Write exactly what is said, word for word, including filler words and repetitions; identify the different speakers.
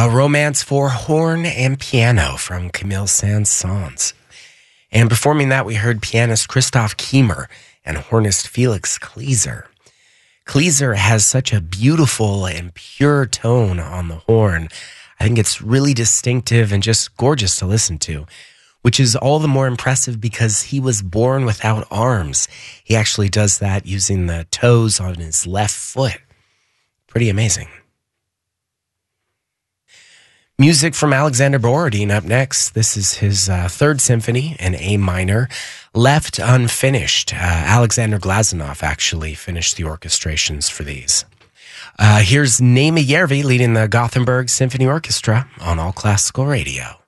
Speaker 1: A Romance for Horn and Piano from Camille Saint-Saëns. And performing that, we heard pianist Christoph Kiemer and hornist Felix Kleeser. Kleeser has such a beautiful and pure tone on the horn. I think it's really distinctive and just gorgeous to listen to, which is all the more impressive because he was born without arms. He actually does that using the toes on his left foot. Pretty amazing. Music from Alexander Borodin up next. This is his uh, third symphony in A minor, left unfinished. Uh, Alexander Glazunov actually finished the orchestrations for these. Uh, here's Naima Järvi leading the Gothenburg Symphony Orchestra on All Classical Radio.